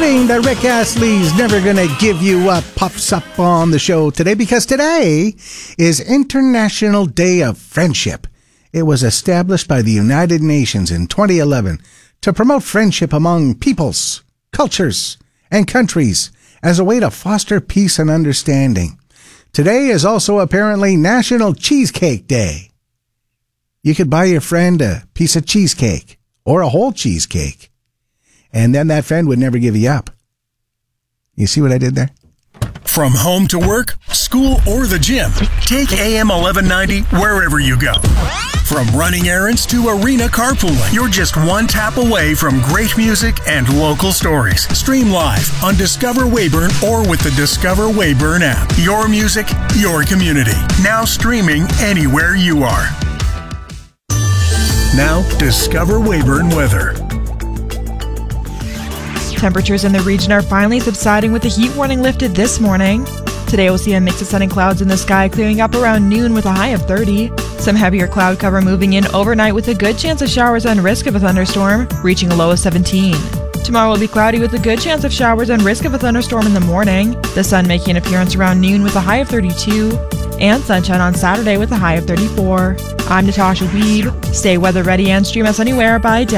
fitting that Rick Astley's Never Gonna Give You Up pops up on the show today because today is International Day of Friendship. It was established by the United Nations in 2011 to promote friendship among peoples, cultures, and countries as a way to foster peace and understanding. Today is also apparently National Cheesecake Day. You could buy your friend a piece of cheesecake or a whole cheesecake, and then that friend would never give you up. You see what I did there? From home to work, school, or the gym, take AM 1190 wherever you go. From running errands to arena carpooling, you're just one tap away from great music and local stories. Stream live on Discover Weyburn or with the Discover Weyburn app. Your music, your community. Now streaming anywhere you are. Now, Discover Weyburn weather. Temperatures in the region are finally subsiding with the heat warning lifted this morning. Today we'll see a mix of sun and clouds in the sky, clearing up around noon with a high of 30. Some heavier cloud cover moving in overnight with a good chance of showers and risk of a thunderstorm, reaching a low of 17. Tomorrow will be cloudy with a good chance of showers and risk of a thunderstorm in the morning. The sun making an appearance around noon with a high of 32. And sunshine on Saturday with a high of 34. I'm Natasha Weeb. Stay weather ready and stream us anywhere by